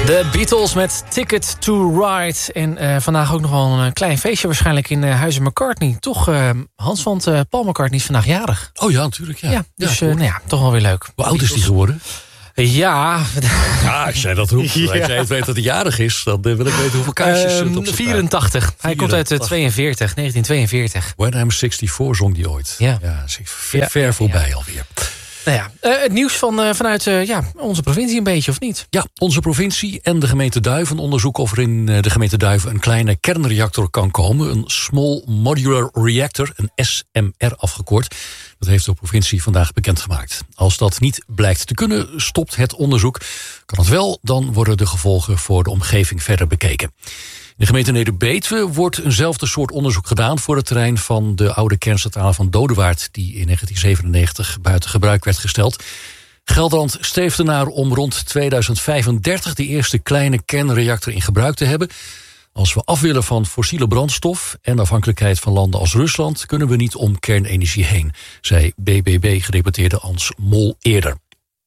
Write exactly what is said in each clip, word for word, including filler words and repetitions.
De Beatles met Ticket to Ride. En uh, vandaag ook nog wel een klein feestje waarschijnlijk in uh, Huizen McCartney. Toch, uh, Hans, want uh, Paul McCartney is vandaag jarig. Oh ja, natuurlijk. Ja, ja dus ja, uh, nou ja, toch wel weer leuk. Hoe oud is die geworden? Ja. Ja, als jij dat roept. Ja. Als jij het weet dat hij jarig is, dan wil ik weten hoeveel kaarsjes uh, het op zijn vierentachtig. Hij vierentachtig. Komt uit uh, tweeënveertig, negentien tweeënveertig. When I'm eenenzestig zong die ooit. Ja. Ja, ver, ja, ver voorbij ja. alweer. Nou ja, uh, het nieuws van, uh, vanuit uh, ja, onze provincie een beetje, of niet? Ja, onze provincie en de gemeente Duiven onderzoeken of er in uh, de gemeente Duiven een kleine kernreactor kan komen. Een Small Modular Reactor, een S M R afgekort. Dat heeft de provincie vandaag bekendgemaakt. Als dat niet blijkt te kunnen, stopt het onderzoek. Kan het wel, dan worden de gevolgen voor de omgeving verder bekeken. In de gemeente Neder-Betuwe wordt eenzelfde soort onderzoek gedaan voor het terrein van de oude kerncentrale van Dodewaard, die in negentien zevenennegentig buiten gebruik werd gesteld. Gelderland streeft ernaar om rond tweeduizend vijfendertig de eerste kleine kernreactor in gebruik te hebben. Als we af willen van fossiele brandstof en afhankelijkheid van landen als Rusland, kunnen we niet om kernenergie heen, zei B B B-gedeputeerde Ans Mol eerder.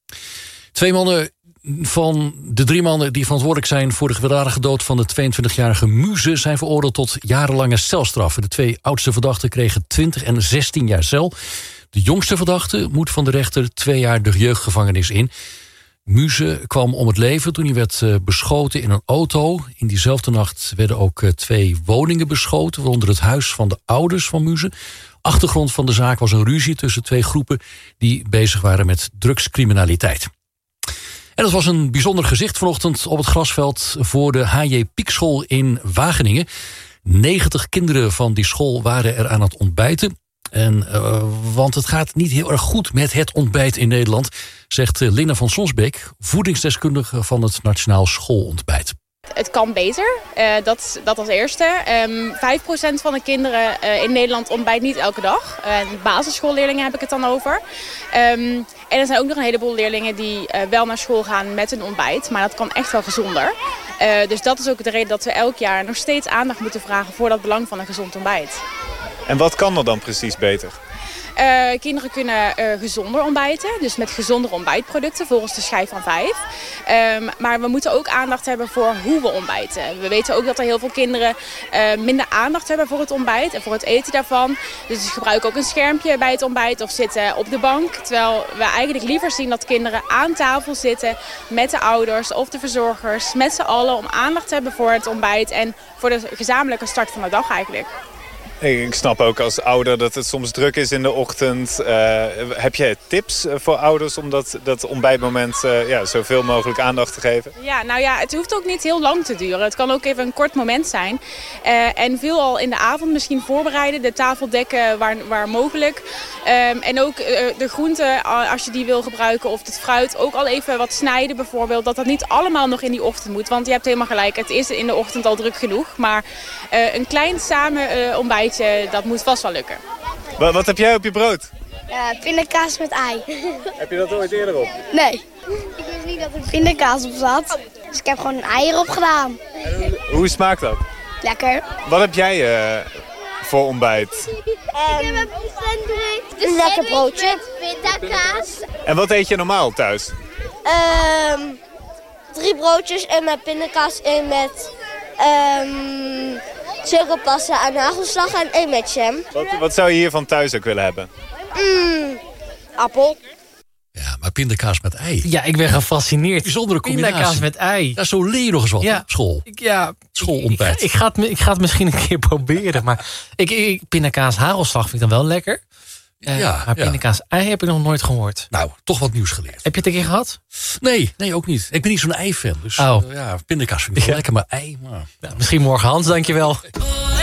Twee mannen van de drie mannen die verantwoordelijk zijn voor de gewelddadige dood van de tweeëntwintigjarige Muze zijn veroordeeld tot jarenlange celstraffen. De twee oudste verdachten kregen twintig en zestien jaar cel. De jongste verdachte moet van de rechter twee jaar de jeugdgevangenis in. Muze kwam om het leven toen hij werd uh, beschoten in een auto. In diezelfde nacht werden ook uh, twee woningen beschoten, waaronder het huis van de ouders van Muze. Achtergrond van de zaak was een ruzie tussen twee groepen die bezig waren met drugscriminaliteit. En dat was een bijzonder gezicht vanochtend op het grasveld voor de H J Piekschool in Wageningen. negentig kinderen van die school waren er aan het ontbijten. En, uh, want het gaat niet heel erg goed met het ontbijt in Nederland, zegt uh, Linda van Sonsbeek, voedingsdeskundige van het Nationaal Schoolontbijt. Het kan beter, uh, dat, dat als eerste. Um, vijf procent van de kinderen uh, in Nederland ontbijt niet elke dag. Uh, basisschoolleerlingen heb ik het dan over. Um, en er zijn ook nog een heleboel leerlingen die uh, wel naar school gaan met een ontbijt. Maar dat kan echt wel gezonder. Uh, dus dat is ook de reden dat we elk jaar nog steeds aandacht moeten vragen voor dat belang van een gezond ontbijt. En wat kan er dan precies beter? Uh, kinderen kunnen uh, gezonder ontbijten, dus met gezondere ontbijtproducten volgens de schijf van vijf. Um, maar we moeten ook aandacht hebben voor hoe we ontbijten. We weten ook dat er heel veel kinderen uh, minder aandacht hebben voor het ontbijt en voor het eten daarvan. Dus ze gebruiken ook een schermpje bij het ontbijt of zitten op de bank. Terwijl we eigenlijk liever zien dat kinderen aan tafel zitten met de ouders of de verzorgers, met z'n allen, om aandacht te hebben voor het ontbijt en voor de gezamenlijke start van de dag eigenlijk. Ik snap ook als ouder dat het soms druk is in de ochtend. Uh, heb jij tips voor ouders om dat, dat ontbijtmoment uh, ja, zoveel mogelijk aandacht te geven? Ja, nou ja, het hoeft ook niet heel lang te duren. Het kan ook even een kort moment zijn. Uh, en veelal in de avond misschien voorbereiden, de tafel dekken waar, waar mogelijk. Um, en ook uh, de groenten, als je die wil gebruiken, of het fruit, ook al even wat snijden bijvoorbeeld. Dat dat niet allemaal nog in die ochtend moet. Want je hebt helemaal gelijk, het is in de ochtend al druk genoeg. Maar uh, een klein samen uh, ontbijt, dat moet vast wel lukken. Wat, wat heb jij op je brood? Uh, pindakaas met ei. Heb je dat ooit eerder op? Nee. Ik wist niet dat er pindakaas op zat. Dus ik heb gewoon een ei erop gedaan. Hoe, hoe smaakt dat? Lekker. Wat heb jij uh, voor ontbijt? Um, ik heb een sandwich. Een lekker broodje. Met pindakaas. En wat eet je normaal thuis? Um, drie broodjes en met pindakaas en met Um, suikerpasta aan hagelslag en één met jam. Wat, wat zou je hier van thuis ook willen hebben? Mm, appel. Ja, maar pindakaas met ei. Ja, ik ben gefascineerd. Bijzondere combinatie. Pindakaas met ei. Ja, zo leer je nog eens wat ja, op school. Ik, ja, Schoolontbijt. Ik, ik, ga het, ik ga het misschien een keer proberen. Maar ik, ik, pindakaas hagelslag vind ik dan wel lekker. Uh, ja, maar pindakaas ei heb ik nog nooit gehoord. Nou, toch wat nieuws geleerd. Heb je het een keer gehad? Nee, nee, ook niet. Ik ben niet zo'n ei-fan. Dus oh. uh, ja, pindakaas vind ik wel ja. lekker, maar ei... Maar, ja, misschien morgen, Hans, dankjewel.